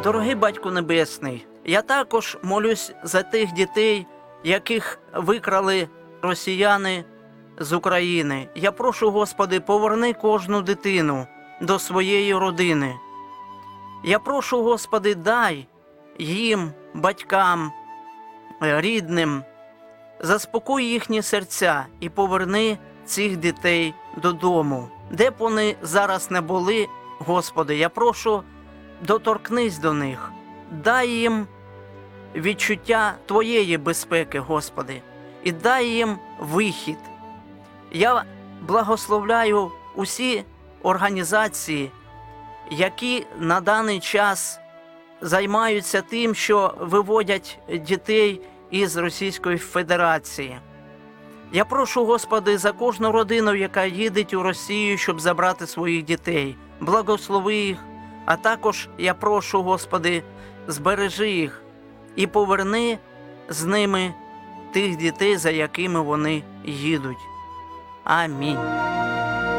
Дорогий Батько Небесний, я також молюсь за тих дітей, яких викрали росіяни з України. Я прошу, Господи, поверни кожну дитину до своєї родини. Я прошу, Господи, дай їм, батькам, рідним, заспокой їхні серця і поверни цих дітей додому. Де б вони зараз не були, Господи, я прошу, доторкнись до них, дай їм відчуття Твоєї безпеки, Господи, і дай їм вихід. Я благословляю усі організації, які на даний час займаються тим, що виводять дітей із Російської Федерації. Я прошу, Господи, за кожну родину, яка їде у Росію, щоб забрати своїх дітей. Благослови їх, а також я прошу, Господи, збережи їх і поверни з ними тих дітей, за якими вони їдуть. Амінь.